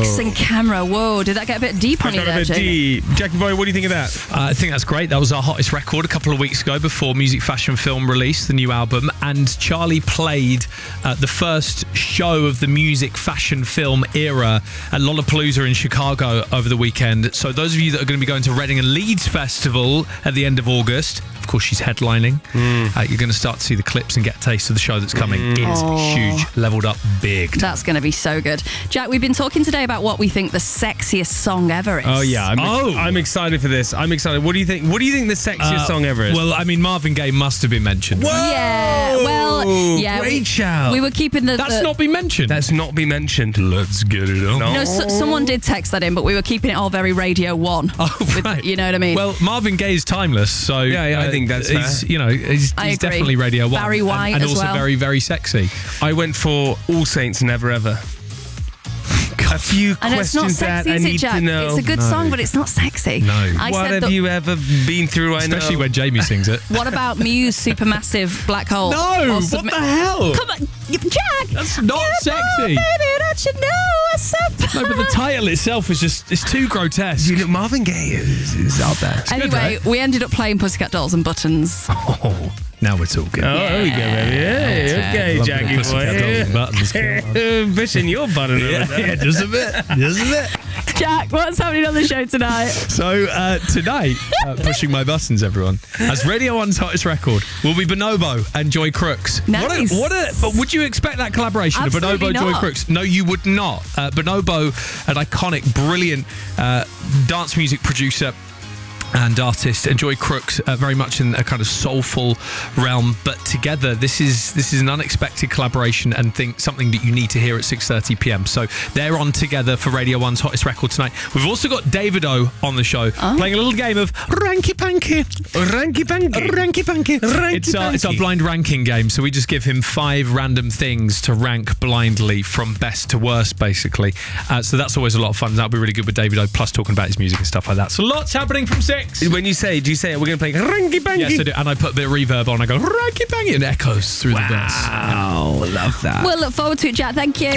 Lights and camera. Whoa, did that get a bit deep on you there, Jamie? Jackie Boy, what do you think of that? I think that's great. That was our hottest record a couple of weeks ago before Music Fashion Film released the new album. And Charlie played the first show of the Music Fashion Film era at Lollapalooza in Chicago over the weekend. So those of you that are going to be going to Reading and Leeds Festival at the end of August, of course she's headlining, you're going to start to see the clips and get a taste of the show that's coming. It's huge, leveled up big. That's going to be so good. Jack, we've been talking today about what we think the sexiest song ever is. Oh yeah, I'm excited for this. I'm excited. What do you think? What do you think the sexiest song ever is? Well, I mean, Marvin Gaye must have been mentioned. Whoa! Yeah, well, yeah. Great shout. We were keeping That's not been mentioned. That's not been mentioned. Let's get it on. No, someone did text that in, but we were keeping it all very Radio 1. Oh, right. You know what I mean? Well, Marvin Gaye is timeless, so yeah, I think that's fair. He's definitely Radio 1. Barry White and as also well. very, very sexy. I went for All Saints Never Ever. A few I know it's not questions sexy, that I is it, need Jack? to know. It's a good song, but it's not sexy. No. What have you ever been through? Especially when Jamie sings it. What about Muse Supermassive Black Hole? No! What the hell? Come on, Jack! That's not sexy. Baby, don't you know what's up? No, but the title itself is it's too grotesque. You know, Marvin Gaye is out there. Anyway, we ended up playing Pussycat Dolls and Buttons. Oh, now we're talking. Oh, there we go, baby. Hey, okay, Love Jackie Pussycat Dolls and boy. Buttons. Pushing your button over there. Yeah, just a bit. Just a bit. Jack, what's happening on the show tonight? So tonight, pushing my buttons, everyone, as Radio 1's hottest record will be Bonobo and Joy Crooks. Nice. But would you expect that collaboration of Absolutely Bonobo, Joy not. Crooks? No, you would not. Bonobo, an iconic, brilliant dance music producer and artist, and Joy Crooks very much in a kind of soulful realm, but together this is an unexpected collaboration and something that you need to hear at 6:30 p.m. So they're on together for Radio 1's hottest record tonight. We've also got Davido on the show playing a little game of Ranky Panky. Ranky Panky. Ranky Panky. It's our blind ranking game, so we just give him 5 random things to rank blindly from best to worst, basically. So that's always a lot of fun. That'll be really good with Davido, plus talking about his music and stuff like that. So lots happening from 6. When you say, do you say we're going to play Ranky Panky? Yes, I do. And I put a bit of reverb on. I go Ranky Panky, and it echoes through the dance. Wow, love that. We'll look forward to it, Jack. Thank you.